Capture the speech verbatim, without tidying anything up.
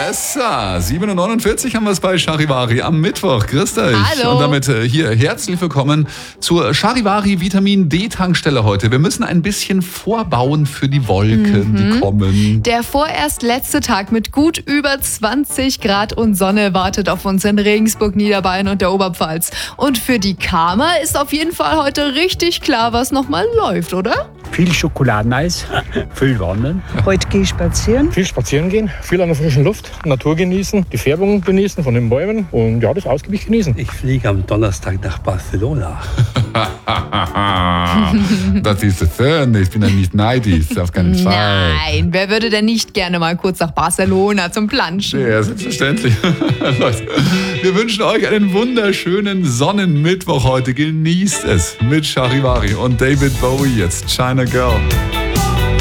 Besser. sieben Uhr neunundvierzig haben wir es bei Charivari am Mittwoch. Grüßt euch. Hallo. Und damit äh, hier herzlich willkommen zur Charivari Vitamin D-Tankstelle heute. Wir müssen ein bisschen vorbauen für die Wolken, mhm. die kommen. Der vorerst letzte Tag mit gut über zwanzig Grad und Sonne wartet auf uns in Regensburg, Niederbayern und der Oberpfalz. Und für die Karma ist auf jeden Fall heute richtig klar, was nochmal läuft, oder? Viel Schokoladeneis, viel Wandern. Heute gehe ich spazieren. Viel spazieren gehen, viel an der frischen Luft, Natur genießen, die Färbung genießen von den Bäumen und ja, das ausgiebig genießen. Ich fliege am Donnerstag nach Barcelona. Das ist schön, ich bin ja nicht neidisch, auf keinen Fall. Nein, wer würde denn nicht gerne mal kurz nach Barcelona zum Planschen? Ja, selbstverständlich. Leute, wir wünschen euch einen wunderschönen Sonnenmittwoch heute. Genießt es mit Charivari und David Bowie jetzt, China Girl.